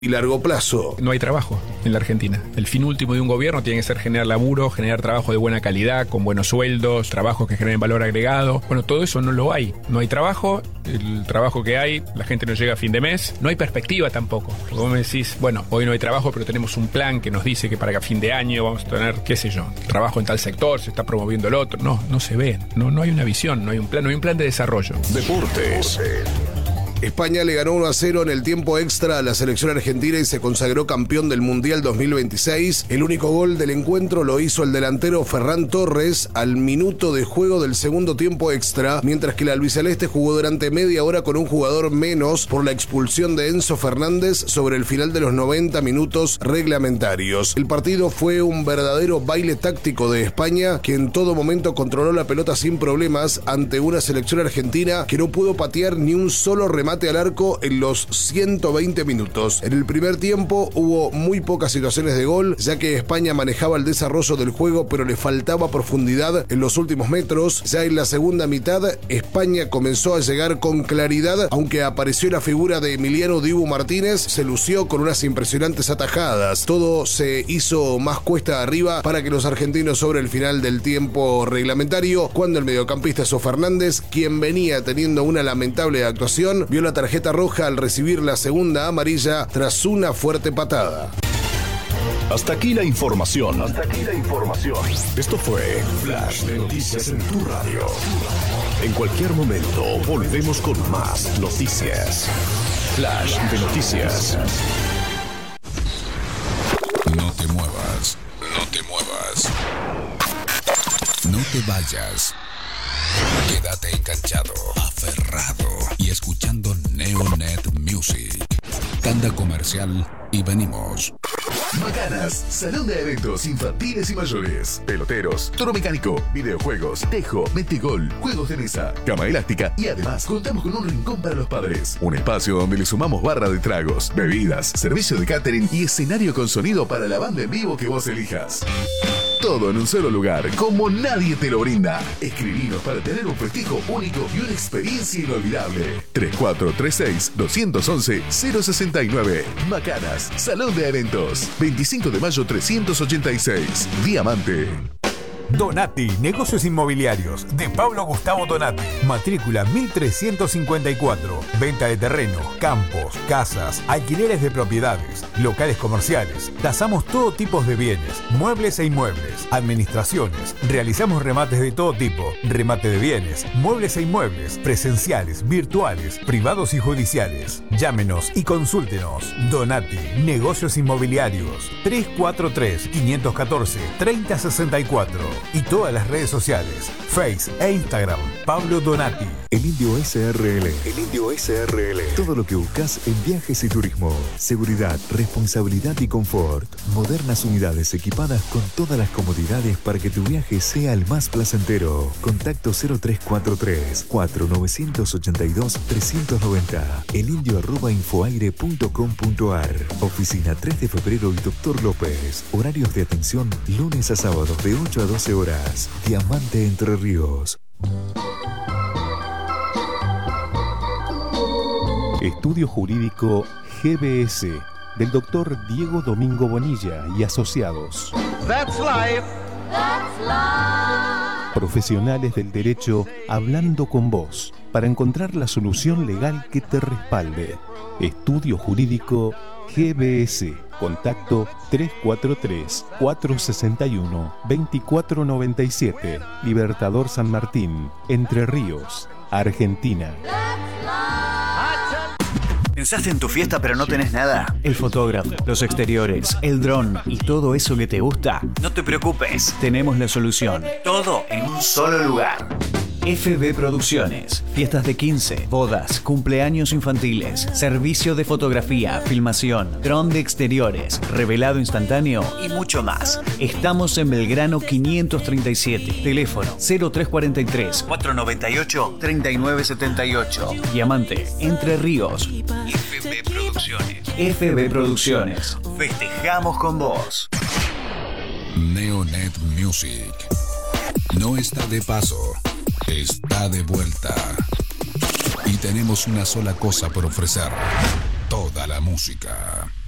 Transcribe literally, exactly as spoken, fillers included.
y largo plazo. No hay trabajo en la Argentina. El fin último de un gobierno tiene que ser generar laburo, generar trabajo de buena calidad, con buenos sueldos, trabajos que generen valor agregado. Bueno, todo eso no lo hay. No hay trabajo, el trabajo que hay, la gente no llega a fin de mes. No hay perspectiva tampoco. Porque vos me decís, bueno, hoy no hay trabajo, pero tenemos un plan que nos dice que para fin de año vamos a tener, qué sé yo, trabajo en tal sector, se está promoviendo el otro. No, no se ve. No, no hay una visión, no hay un plan, no hay un plan de desarrollo. Deportes. España le ganó uno a cero en el tiempo extra a la selección argentina y se consagró campeón del Mundial dos mil veintiséis. El único gol del encuentro lo hizo el delantero Ferran Torres al minuto de juego del segundo tiempo extra, mientras que el albiceleste jugó durante media hora con un jugador menos por la expulsión de Enzo Fernández sobre el final de los noventa minutos reglamentarios. El partido fue un verdadero baile táctico de España, que en todo momento controló la pelota sin problemas ante una selección argentina que no pudo patear ni un solo remate al arco en los ciento veinte minutos. En el primer tiempo hubo muy pocas situaciones de gol, ya que España manejaba el desarrollo del juego, pero le faltaba profundidad en los últimos metros. Ya en la segunda mitad, España comenzó a llegar con claridad, aunque apareció la figura de Emiliano Dibu Martínez, se lució con unas impresionantes atajadas. Todo se hizo más cuesta arriba para que los argentinos sobre el final del tiempo reglamentario, cuando el mediocampista Enzo Fernández, quien venía teniendo una lamentable actuación, vio la tarjeta roja al recibir la segunda amarilla tras una fuerte patada. Hasta aquí la información. Hasta aquí la información. Esto fue Flash de Noticias en tu radio. En cualquier momento volvemos con más noticias. Flash de Noticias. No te muevas. No te muevas. No te vayas. Quédate enganchado, aferrado y escuchando Neonet Music. Tanda comercial y venimos. Macanas, salón de eventos infantiles y mayores, peloteros, toro mecánico, videojuegos, tejo, metegol, juegos de mesa, cama elástica y además contamos con un rincón para los padres. Un espacio donde le sumamos barra de tragos, bebidas, servicio de catering y escenario con sonido para la banda en vivo que vos elijas. Todo en un solo lugar, como nadie te lo brinda. Escribinos para tener un festejo único y una experiencia inolvidable. tres cuatro tres seis, dos uno uno, cero seis nueve. Macanas, Salón de Eventos. veinticinco de mayo trescientos ochenta y seis. Diamante. Donati, negocios inmobiliarios, de Pablo Gustavo Donati. Matrícula mil trescientos cincuenta y cuatro. Venta de terrenos, campos, casas, alquileres de propiedades, locales comerciales. Tasamos todo tipo de bienes, muebles e inmuebles, administraciones. Realizamos remates de todo tipo, remate de bienes, muebles e inmuebles, presenciales, virtuales, privados y judiciales. Llámenos y consúltenos. Donati, negocios inmobiliarios. tres cuatro tres, cinco uno cuatro, tres cero seis cuatro. Y todas las redes sociales, Face e Instagram, Pablo Donati. El Indio S R L. El Indio S R L. Todo lo que buscas en viajes y turismo. Seguridad, responsabilidad y confort. Modernas unidades equipadas con todas las comodidades para que tu viaje sea el más placentero. Contacto cero tres cuatro tres, cuatro nueve ocho dos, tres nueve cero. elindio arroba infoaire punto com punto ar. Oficina tres de febrero y Doctor López. Horarios de atención lunes a sábados de ocho a doce horas. Diamante Entre Ríos. Estudio Jurídico G B S del doctor Diego Domingo Bonilla y asociados. That's life. That's life. Profesionales del derecho hablando con vos para encontrar la solución legal que te respalde. Estudio Jurídico G B S. Contacto tres cuatro tres, cuatro seis uno, dos cuatro nueve siete. Libertador San Martín, Entre Ríos, Argentina. ¿Pensaste en tu fiesta pero no tenés nada? El fotógrafo, los exteriores, el dron y todo eso que te gusta. No te preocupes, tenemos la solución. Todo en un solo lugar. F B Producciones. Fiestas de quince, bodas, cumpleaños infantiles, servicio de fotografía, filmación, dron de exteriores, revelado instantáneo y mucho más. Estamos en Belgrano quinientos treinta y siete. Teléfono cero tres cuatro tres, cuatro nueve ocho, tres nueve siete ocho. Diamante, Entre Ríos. F B Producciones. F B Producciones. Festejamos con vos. Neonet Music. No está de paso. Está de vuelta. Y tenemos una sola cosa por ofrecer. Toda la música.